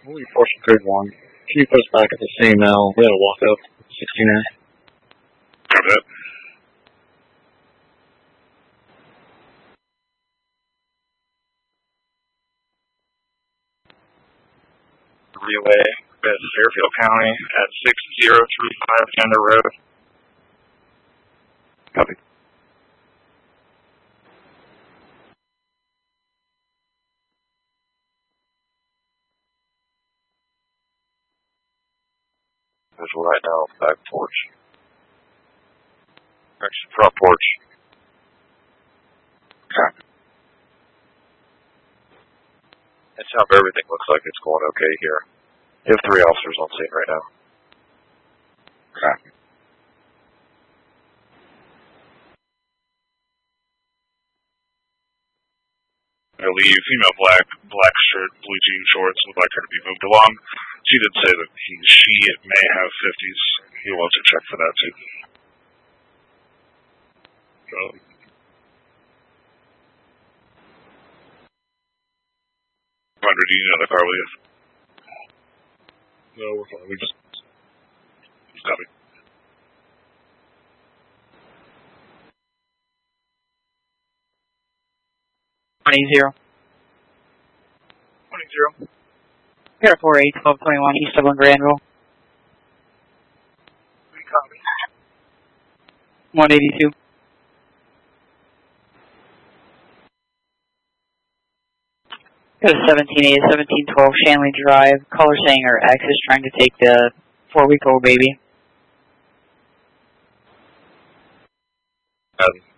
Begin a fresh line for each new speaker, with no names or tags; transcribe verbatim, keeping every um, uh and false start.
Only portion code one. Can you put us back at the same now? We had to walk up sixty-nine.
Copy that.
Relay with Fairfield County at six zero three five Tender Road.
Copy.
Visual right now, back porch. Correction, front porch. Copy. It sounds everything looks like it's going okay here. You have three officers on scene right now. Copy.
I leave female black, black shirt, blue jean shorts, would like her to be moved along. She did say that he, she may have fifties. He wants to check for that too. So, Commander, do you know the car with you? No, we're fine. We just copy.
Twenty zero.
Twenty zero.
Air four eight twelve twenty one East Dublin Granville.
We copy.
One eighty two. Go to seventeen A seventeen twelve Shanley Drive. Caller saying her ex is trying to take the four week old baby.
Um,